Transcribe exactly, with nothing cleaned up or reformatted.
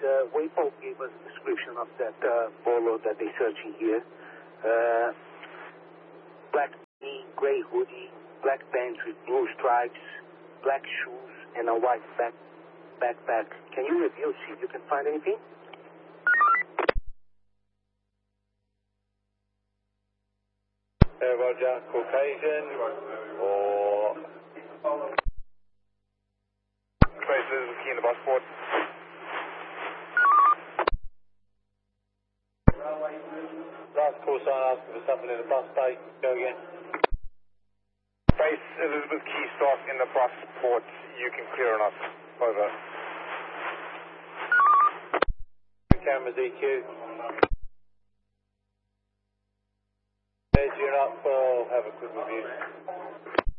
Uh, Waypoint gave us a description of that uh, Volvo that they're searching here. Uh, black knee, gray hoodie, black pants with blue stripes, black shoes, and a white back backpack. Can you review, see if you can find anything? Uh, Roger, Caucasian, or... Trace Elizabeth Key in the passport. Last call sign asking for something in the bus bay. Go again. Base Elizabeth Key staff in the bus port. You can clear on us. Over. Camera D Q. Edging up. Oh, have a quick review.